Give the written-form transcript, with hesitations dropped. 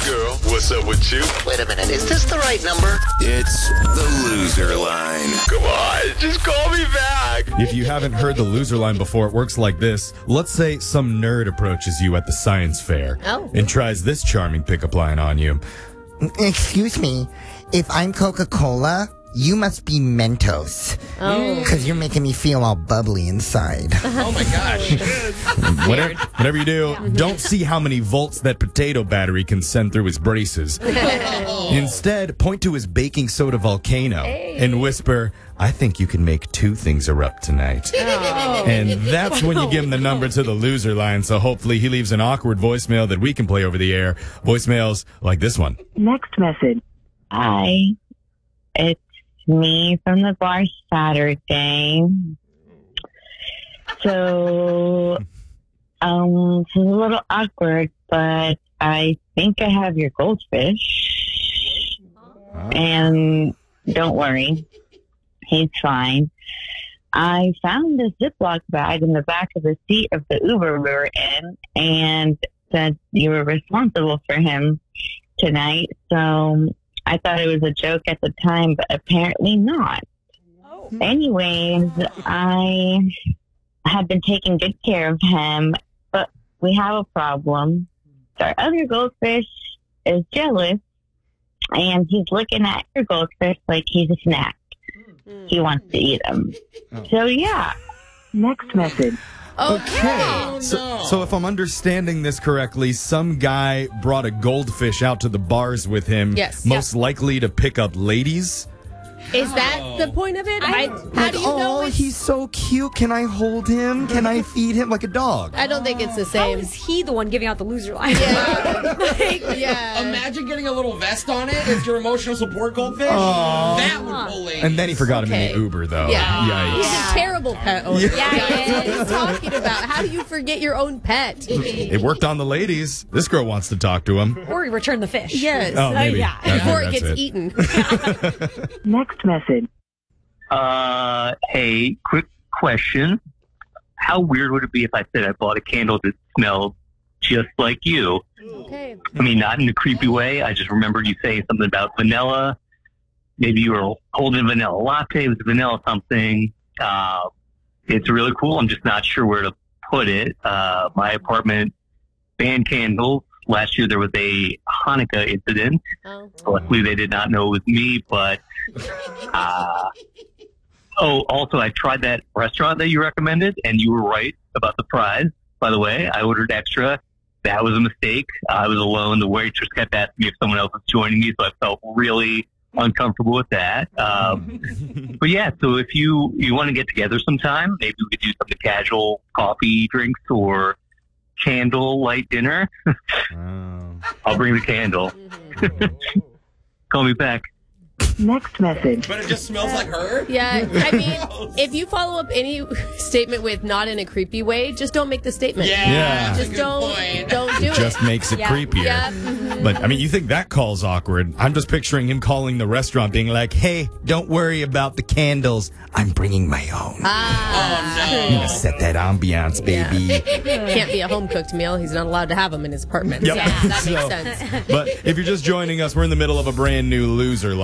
girl, what's up with you? Wait a minute, is this the right number? It's the loser line. Come on, just call me back. If you haven't heard the loser line before, it works like this. Let's say some nerd approaches you at the science fair and tries this charming pickup line on you. Excuse me, if I'm Coca-Cola, you must be Mentos. Oh. Because you're making me feel all bubbly inside. Oh, my gosh. Whatever you do, don't see how many volts that potato battery can send through his braces. Instead, point to his baking soda volcano and whisper, I think you can make two things erupt tonight. And that's when you give him the number to the loser line, so hopefully he leaves an awkward voicemail that we can play over the air. Voicemails like this one. Next message. Hi, it's me from the bar Saturday. So, it's a little awkward, but I think I have your goldfish. And don't worry, he's fine. I found this Ziploc bag in the back of the seat of the Uber we were in, and said you were responsible for him tonight. So I thought it was a joke at the time, but apparently not. Anyways, I have been taking good care of him, but we have a problem. Our other goldfish is jealous, and he's looking at your goldfish like he's a snack. He wants to eat him. So, yeah. Next message. Okay. So if I'm understanding this correctly, some guy brought a goldfish out to the bars with him, most likely to pick up ladies. Is that the point of it? How do you know? He's so cute. Can I hold him? Can I feed him like a dog? I don't think it's the How same. is he the one giving out the loser line? Imagine getting a little vest on it as your emotional support goldfish. That would pull ladies. And then he forgot him in the Uber, though. Yeah. He's Yikes. a terrible pet owner. What are you talking about? How do you forget your own pet? It worked on the ladies. This girl wants to talk to him. Or he returned the fish. Yes. Oh, maybe. Yeah. Before it That's gets eaten. Next message. Hey, quick question. How weird would it be if I said I bought a candle that smelled just like you? Okay. I mean, not in a creepy way. I just remembered you saying something about vanilla. Maybe you were holding a vanilla latte with vanilla something. It's really cool. I'm just not sure where to put it. My apartment banned candles. Last year there was a Hanukkah incident. Luckily they did not know it was me, but also I tried that restaurant that you recommended, and you were right about the prize. By the way, I ordered extra. That was a mistake. I was alone. The waitress kept asking me if someone else was joining me, so I felt really uncomfortable with that. But yeah, so if you want to get together sometime, maybe we could do something casual, coffee, drinks, or candle light dinner. I'll bring the candle. Call me back. Next message. But it just smells like her? Yeah, I mean, if you follow up any statement with not in a creepy way, just don't make the statement. Yeah. Just don't do it. Just makes it creepier. Yeah. But, I mean, you think that call's awkward. I'm just picturing him calling the restaurant being like, hey, don't worry about the candles. I'm bringing my own. I'm going to set that ambiance, baby. Can't be a home-cooked meal. He's not allowed to have them in his apartment. Yep. Yeah, that makes sense. But if you're just joining us, we're in the middle of a brand new loser line.